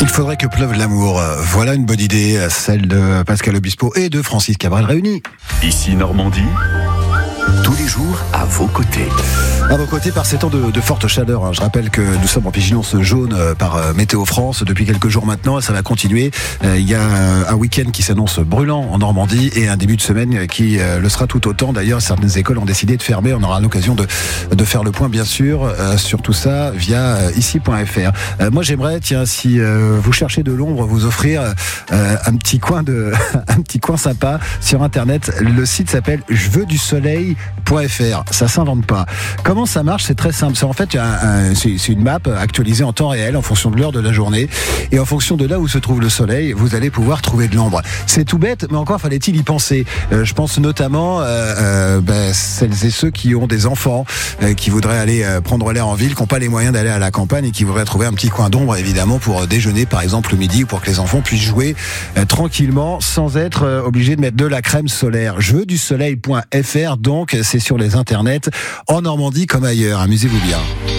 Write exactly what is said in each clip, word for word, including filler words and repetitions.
Il faudrait que pleuve l'amour. Voilà une bonne idée, celle de Pascal Obispo et de Francis Cabrel réunis. Ici Normandie, tous les jours à vos côtés. À vos côtés par ces temps de, de forte chaleur. Hein. Je rappelle que nous sommes en vigilance jaune par euh, Météo France depuis quelques jours maintenant et ça va continuer. Euh, il y a un week-end qui s'annonce brûlant en Normandie et un début de semaine qui euh, le sera tout autant. D'ailleurs, certaines écoles ont décidé de fermer. On aura l'occasion de, de faire le point, bien sûr, euh, sur tout ça via euh, ici point f r. Euh, moi, j'aimerais, tiens, si euh, vous cherchez de l'ombre, vous offrir euh, un petit coin de, un petit coin sympa sur Internet. Le site s'appelle je veux du soleil point f r. Ça s'invente pas. Comment ça marche? C'est très simple. C'est en fait un, un, c'est, c'est une map actualisée en temps réel en fonction de l'heure de la journée et en fonction de là où se trouve le soleil, vous allez pouvoir trouver de l'ombre. C'est tout bête, mais encore fallait-il y penser. Euh, je pense notamment euh, euh, ben, celles et ceux qui ont des enfants, euh, qui voudraient aller euh, prendre l'air en ville, qui n'ont pas les moyens d'aller à la campagne et qui voudraient trouver un petit coin d'ombre, évidemment, pour déjeuner, par exemple, le midi, ou pour que les enfants puissent jouer euh, tranquillement sans être euh, obligés de mettre de la crème solaire. Je veux du soleil point f r, donc c'est sur les internets en Normandie comme ailleurs. Amusez-vous bien.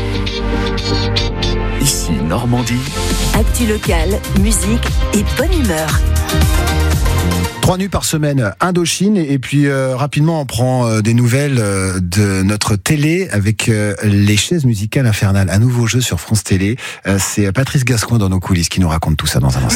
Ici Normandie. Actu locale, musique et bonne humeur. Trois nuits par semaine, Indochine, et puis euh, rapidement on prend euh, des nouvelles euh, de notre télé avec euh, les chaises musicales infernales, un nouveau jeu sur France Télé. Euh, c'est Patrice Gascoin dans nos coulisses qui nous raconte tout ça dans un instant.